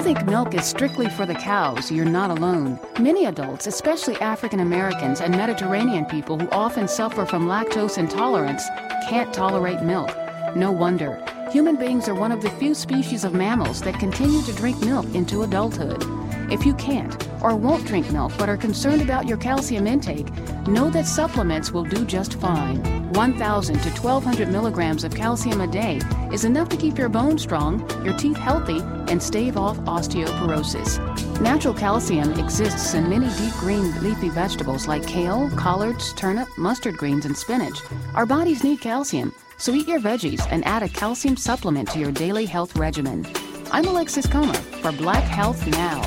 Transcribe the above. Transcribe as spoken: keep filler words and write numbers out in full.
think milk is strictly for the cows, you're not alone. Many adults, especially African Americans and Mediterranean people who often suffer from lactose intolerance, can't tolerate milk. No wonder. Human beings are one of the few species of mammals that continue to drink milk into adulthood. If you can't or won't drink milk but are concerned about your calcium intake, know that supplements will do just fine. one thousand to twelve hundred milligrams of calcium a day is enough to keep your bones strong, your teeth healthy, and stave off osteoporosis. Natural calcium exists in many deep green leafy vegetables like kale, collards, turnip, mustard greens, and spinach. Our bodies need calcium, so eat your veggies and add a calcium supplement to your daily health regimen. I'm Alexis Comer for Black Health Now.